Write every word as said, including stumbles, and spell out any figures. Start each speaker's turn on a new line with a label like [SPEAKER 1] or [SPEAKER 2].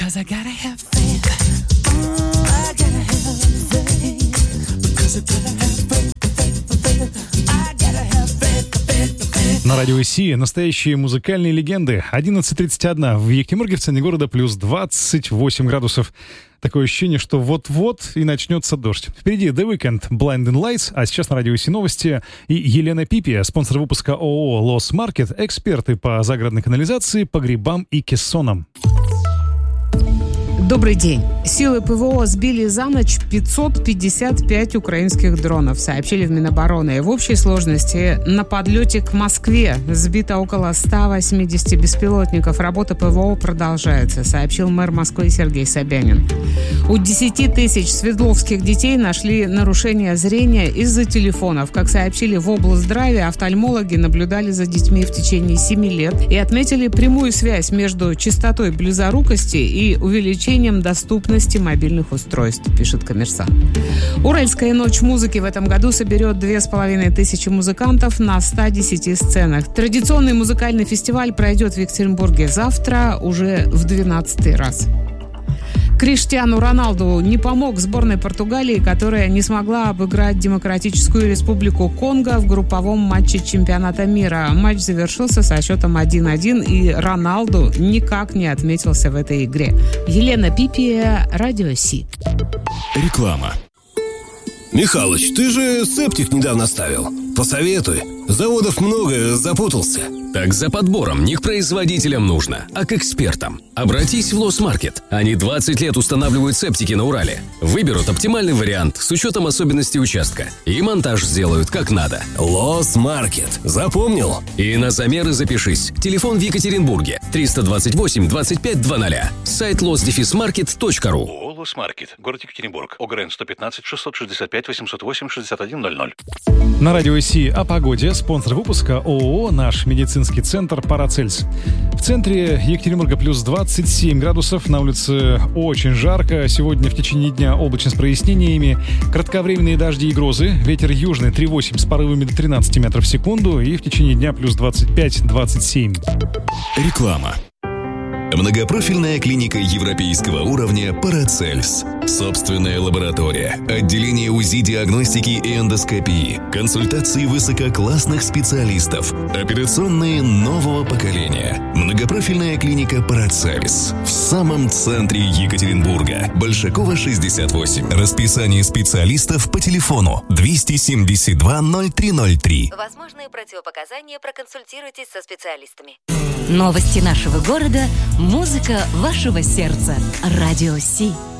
[SPEAKER 1] Because I gotta have faith. I gotta have faith. Because I gotta have faith, faith, faith. I gotta have faith, faith, faith.
[SPEAKER 2] На радио Си настоящие музыкальные легенды. одиннадцать тридцать один в Екатеринбурге, в центре города, плюс двадцать восемь градусов. Такое ощущение, что вот-вот и начнется дождь. Впереди The Weeknd, Blinding Lights, а сейчас на радио Си новости. И Елена Пипия, спонсор выпуска ООО «Лос Маркет», эксперты по загородной канализации, погребам и кессонам.
[SPEAKER 3] Добрый день. Силы ПВО сбили за ночь пятьсот пятьдесят пять украинских дронов, сообщили в Минобороны. В общей сложности на подлете к Москве сбито около ста восьмидесяти беспилотников. Работа ПВО продолжается, сообщил мэр Москвы Сергей Собянин. У десяти тысяч свердловских детей нашли нарушение зрения из-за телефонов. Как сообщили в облздраве, офтальмологи наблюдали за детьми в течение семи лет и отметили прямую связь между частотой близорукости и увеличением доступности мобильных устройств, пишет «Коммерсант». Уральская ночь музыки в этом году соберет две с половиной тысячи музыкантов на ста десяти сценах. Традиционный музыкальный фестиваль пройдет в Екатеринбурге завтра уже в двенадцатый раз. Криштиану Роналду не помог сборной Португалии, которая не смогла обыграть Демократическую Республику Конго в групповом матче чемпионата мира. Матч завершился со счетом один-один, и Роналду никак не отметился в этой игре. Елена Пипия, Радио Си.
[SPEAKER 4] Реклама. Михалыч, ты же септик недавно ставил. Посоветуй. Заводов много, запутался.
[SPEAKER 5] Так за подбором не к производителям нужно, а к экспертам. Обратись в Лос Маркет. Они двадцать лет устанавливают септики на Урале. Выберут оптимальный вариант с учетом особенностей участка. И монтаж сделают как надо.
[SPEAKER 4] Лос Маркет. Запомнил?
[SPEAKER 5] И на замеры запишись. Телефон в Екатеринбурге. триста двадцать восемь двадцать пять двадцать. Сайт лос маркет точка ру.
[SPEAKER 6] ООО «Лос Маркет». Город Екатеринбург. ОГРН сто пятнадцать шестьсот шестьдесят пять восемьсот восемь шестьдесят один ноль ноль.
[SPEAKER 2] На радио Си о погоде. Спонсор выпуска ООО «Наш медицинский центр Парацельс». В центре Екатеринбурга плюс двадцать семь градусов. На улице очень жарко. Сегодня в течение дня облачно с прояснениями. Кратковременные дожди и грозы. Ветер южный три восемь с порывами до тринадцати метров в секунду. И в течение дня плюс двадцать пять двадцать семь.
[SPEAKER 4] Реклама. Многопрофильная клиника европейского уровня «Парацельс». Собственная лаборатория, отделение УЗИ-диагностики и эндоскопии, консультации высококлассных специалистов, операционные нового поколения. Многопрофильная клиника «Парацельс» в самом центре Екатеринбурга. Большакова, шестьдесят восемь. Расписание специалистов по телефону двести семьдесят два ноль три ноль три.
[SPEAKER 7] Возможные противопоказания, проконсультируйтесь со специалистами.
[SPEAKER 8] Новости нашего города, музыка вашего сердца. Радио Си.